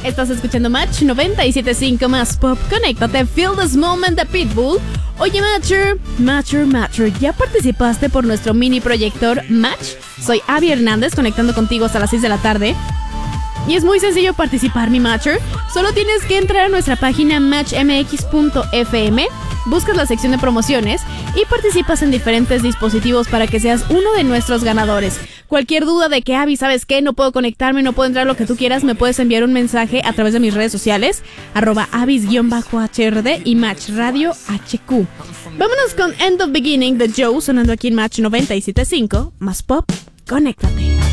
Estás escuchando Match 97.5 más Pop. Conéctate, Feel This Moment de Pitbull. Oye, Matcher, ¿ya participaste por nuestro mini proyector Match? Soy Abby Hernández, conectando contigo hasta las 6 de la tarde. Y es muy sencillo participar, mi Matcher. Solo tienes que entrar a nuestra página matchmx.fm, buscas la sección de promociones y participas en diferentes dispositivos para que seas uno de nuestros ganadores. Cualquier duda de que, Abby, ¿sabes qué? No puedo conectarme, no puedo entrar, lo que tú quieras, me puedes enviar un mensaje a través de mis redes sociales, @abis_hrd y Match Radio HQ. Vámonos con End of Beginning de Joe, sonando aquí en Match 97.5, más Pop. Conéctate.